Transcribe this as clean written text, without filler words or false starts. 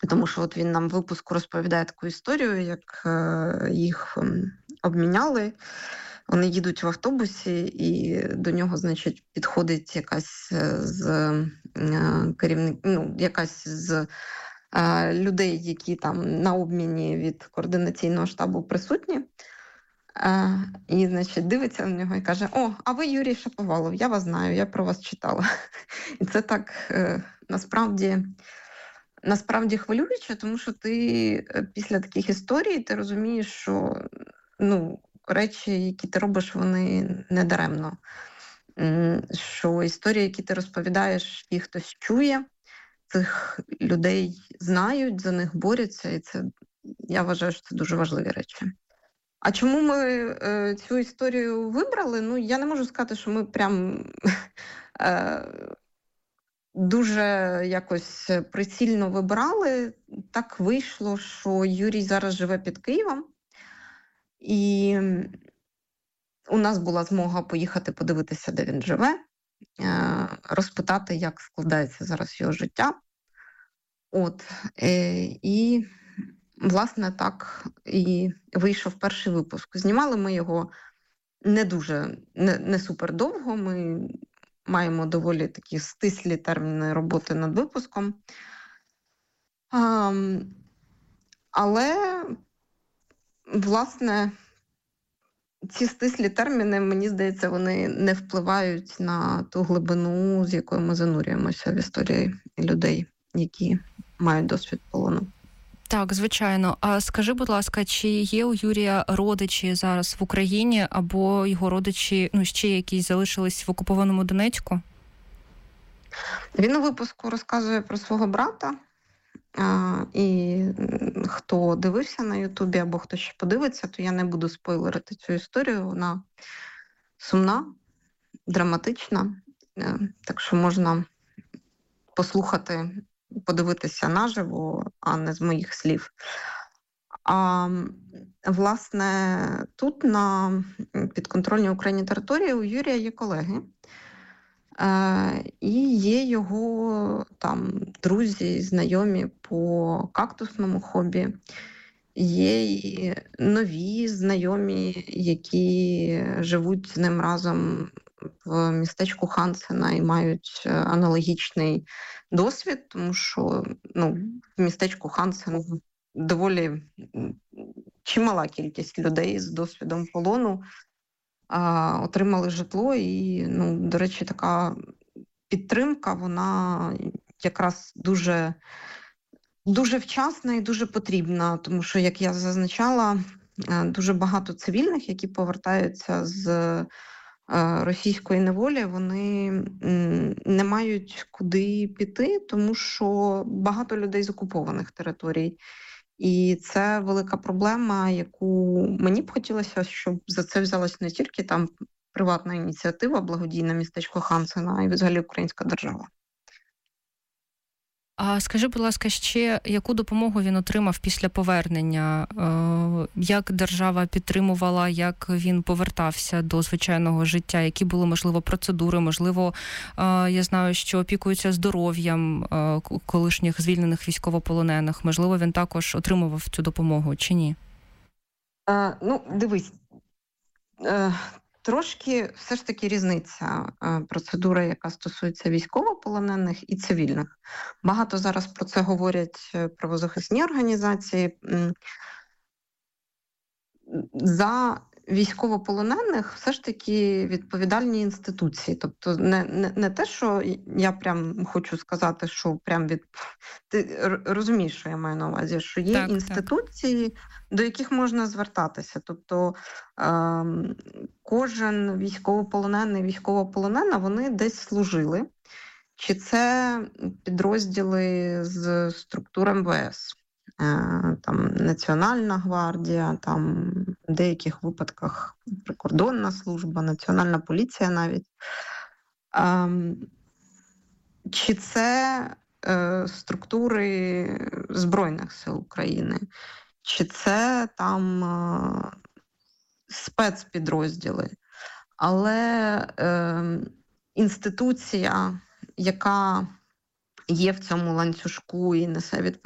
Тому що от він нам в випуску розповідає таку історію, як їх обміняли. Вони їдуть в автобусі, і до нього, значить, підходить якась якась з людей, які там на обміні від координаційного штабу присутні. І, значить, дивиться на нього і каже: "О, а ви Юрій Шаповалов, я вас знаю, я про вас читала". І це так насправді хвилююче, тому що ти після таких історій ти розумієш, що речі, які ти робиш, вони не даремно. Що історії, які ти розповідаєш, їх хтось чує, цих людей знають, за них борються, і це, я вважаю, що це дуже важливі речі. А чому ми цю історію вибрали? Я не можу сказати, що ми прям дуже якось прицільно вибирали. Так вийшло, що Юрій зараз живе під Києвом, і у нас була змога поїхати подивитися, де він живе, розпитати, як складається зараз його життя. І, власне, так і вийшов перший випуск. Знімали ми його не супер довго, ми маємо доволі такі стислі терміни роботи над випуском. Але, власне, ці стислі терміни, мені здається, вони не впливають на ту глибину, з якою ми занурюємося в історії людей, які мають досвід полону. Так, звичайно. А скажи, будь ласка, чи є у Юрія родичі зараз в Україні, або його родичі, ще якісь залишились в окупованому Донецьку? Він у випуску розказує про свого брата. І хто дивився на Ютубі або хто ще подивиться, то я не буду спойлерити цю історію. Вона сумна, драматична, так що можна послухати, подивитися наживо, а не з моїх слів. Власне, тут на підконтрольній Україні території у Юрія є колеги. І є його там друзі, знайомі по кактусному хобі. Є й нові знайомі, які живуть з ним разом в містечку Хансена і мають аналогічний досвід, тому що в містечку Хансен доволі чимала кількість людей з досвідом полону отримали житло, і, до речі, така підтримка, вона якраз дуже, дуже вчасна і дуже потрібна, тому що, як я зазначала, дуже багато цивільних, які повертаються з російської неволі, вони не мають куди піти, тому що багато людей з окупованих територій. І це велика проблема, яку мені б хотілося, щоб за це взялась не тільки там приватна ініціатива, благодійне містечко Хансена, а й взагалі українська держава. А скажи, будь ласка, ще яку допомогу він отримав після повернення? Як держава підтримувала, як він повертався до звичайного життя? Які були, можливо, процедури? Можливо, я знаю, що опікуються здоров'ям колишніх звільнених військовополонених. Можливо, він також отримував цю допомогу чи ні? Дивись. Трошки все ж таки різниця процедури, яка стосується військовополонених і цивільних. Багато зараз про це говорять правозахисні організації. За військовополонених все ж таки відповідальні інституції. Тобто не те, що я прям хочу сказати, що прям ти розумієш, що я маю на увазі, що є інституції, до яких можна звертатися. Тобто кожен військовополонений, військовополонена, вони десь служили. Чи це підрозділи з структур МВС, там Національна гвардія, там в деяких випадках прикордонна служба, Національна поліція навіть. Чи це структури Збройних сил України, чи це там спецпідрозділи. Але інституція, яка є в цьому ланцюжку і несе відповідальність,